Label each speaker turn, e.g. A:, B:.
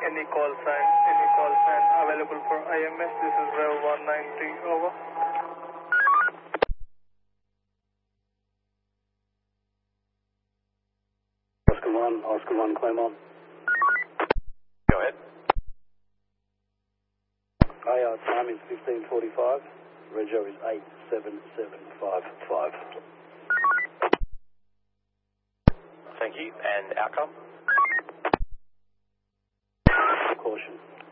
A: Any call sign available for IMS? This is Rev 193, over.
B: Oscar 1, Claremont.
C: Go ahead.
B: IR time is 15:45. Rego is 87755.
C: Thank you. And outcome?
B: Caution.